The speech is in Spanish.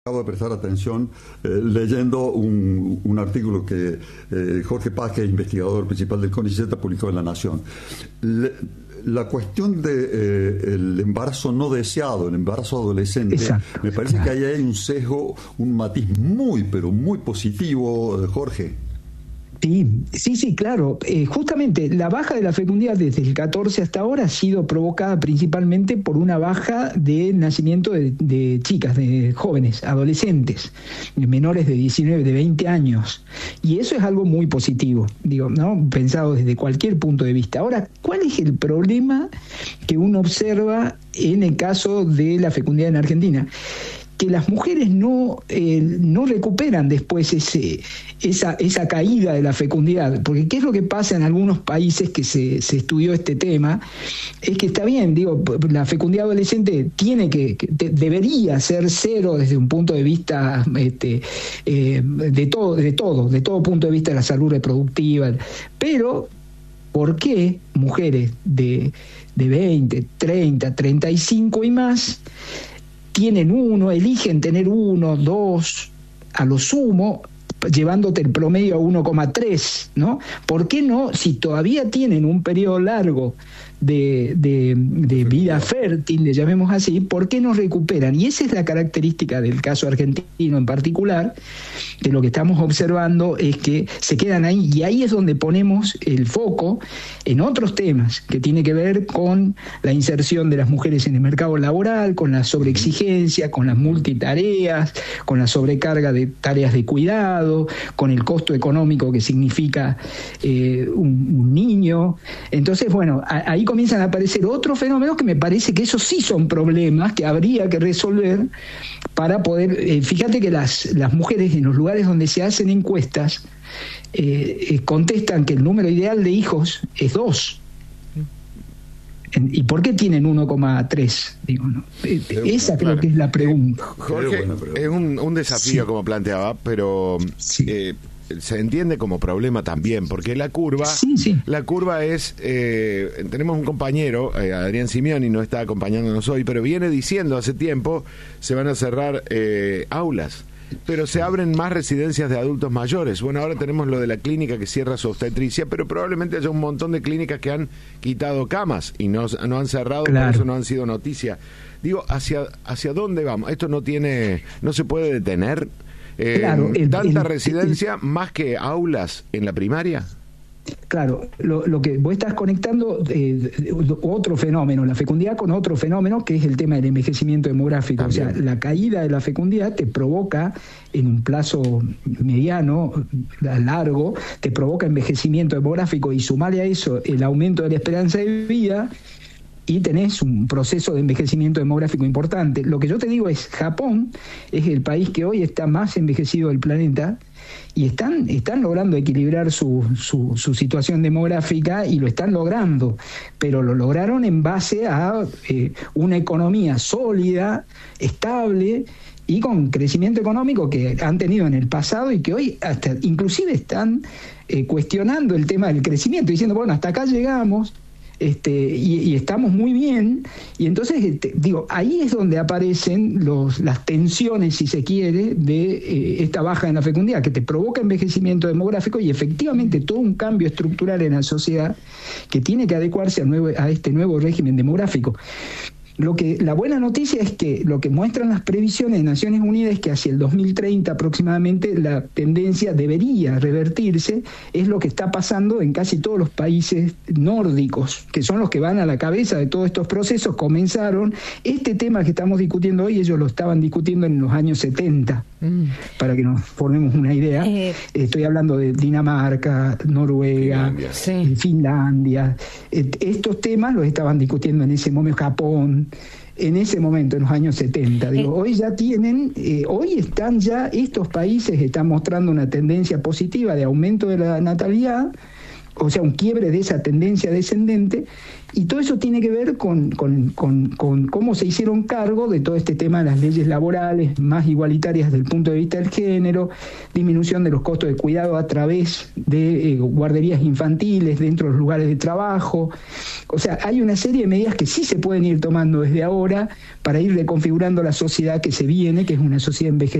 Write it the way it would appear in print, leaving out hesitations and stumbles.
Acabo de prestar atención leyendo un artículo que Jorge Paz, que es investigador principal del CONICET, publicó en La Nación. La cuestión del embarazo no deseado, el embarazo adolescente, exacto, me parece que ahí hay un sesgo, un matiz muy, pero muy positivo, Jorge. Sí, claro. Justamente la baja de la fecundidad desde el 14 hasta ahora ha sido provocada principalmente por una baja de nacimiento de chicas, de jóvenes, adolescentes, menores de 19, de 20 años. Y eso es algo muy positivo, ¿no? Pensado desde cualquier punto de vista. Ahora, ¿cuál es el problema que uno observa en el caso de la fecundidad en Argentina? Que las mujeres no recuperan después esa caída de la fecundidad, porque ¿qué es lo que pasa en algunos países que se estudió este tema? Es que está bien, la fecundidad adolescente debería ser cero desde un punto de vista de todo punto de vista de la salud reproductiva, pero ¿por qué mujeres de 20, 30, 35 y más eligen tener 1, 2, a lo sumo, llevándote el promedio a 1,3, ¿no? ¿Por qué no, si todavía tienen un periodo largo de vida fértil, le llamemos así, por qué no recuperan? Y esa es la característica del caso argentino en particular, de lo que estamos observando es que se quedan ahí, y ahí es donde ponemos el foco en otros temas que tiene que ver con la inserción de las mujeres en el mercado laboral, con la sobreexigencia, con las multitareas, con la sobrecarga de tareas de cuidado, con el costo económico que significa un niño. Entonces, bueno, ahí comienzan a aparecer otros fenómenos que me parece que esos sí son problemas que habría que resolver para poder... fíjate que las mujeres en los lugares donde se hacen encuestas contestan que el número ideal de hijos es 2. ¿Y por qué tienen 1,3? ¿No? Esa creo que es la pregunta. Jorge, es un desafío, sí, como planteaba, pero... Sí. Se entiende como problema también, porque la curva es, tenemos un compañero, Adrián Simeoni, no está acompañándonos hoy, pero viene diciendo hace tiempo, se van a cerrar aulas, pero se abren más residencias de adultos mayores. Bueno, ahora tenemos lo de la clínica que cierra su obstetricia, pero probablemente haya un montón de clínicas que han quitado camas y no han cerrado, claro. Por eso no han sido noticia. Digo, ¿hacia dónde vamos? Esto no se puede detener. Claro, ¿tanta residencia más que aulas en la primaria? Claro, lo que vos estás conectando otro fenómeno, la fecundidad con otro fenómeno que es el tema del envejecimiento demográfico. También. O sea, la caída de la fecundidad te provoca en un plazo mediano, largo, te provoca envejecimiento demográfico, y sumale a eso el aumento de la esperanza de vida, y tenés un proceso de envejecimiento demográfico importante. Lo que yo te digo es, Japón es el país que hoy está más envejecido del planeta, y están logrando equilibrar su situación demográfica, y lo están logrando, pero lo lograron en base a una economía sólida, estable, y con crecimiento económico que han tenido en el pasado, y que hoy hasta inclusive están cuestionando el tema del crecimiento, diciendo, bueno, hasta acá llegamos, y estamos muy bien. Y entonces ahí es donde aparecen las tensiones, si se quiere, de esta baja en la fecundidad, que te provoca envejecimiento demográfico y efectivamente todo un cambio estructural en la sociedad que tiene que adecuarse a este nuevo régimen demográfico. La buena noticia es que lo que muestran las previsiones de Naciones Unidas es que hacia el 2030 aproximadamente la tendencia debería revertirse. Es lo que está pasando en casi todos los países nórdicos, que son los que van a la cabeza de todos estos procesos. Comenzaron este tema que estamos discutiendo hoy, ellos lo estaban discutiendo en los años 70, para que nos formemos una idea. Estoy hablando de Dinamarca, Noruega, Finlandia. Estos temas los estaban discutiendo en ese momento, Japón, en ese momento, en los años 70. Hoy ya estos países están mostrando una tendencia positiva de aumento de la natalidad, o sea, un quiebre de esa tendencia descendente, y todo eso tiene que ver con cómo se hicieron cargo de todo este tema de las leyes laborales más igualitarias desde el punto de vista del género, disminución de los costos de cuidado a través de guarderías infantiles dentro de los lugares de trabajo. O sea, hay una serie de medidas que sí se pueden ir tomando desde ahora para ir reconfigurando la sociedad que se viene, que es una sociedad envejecida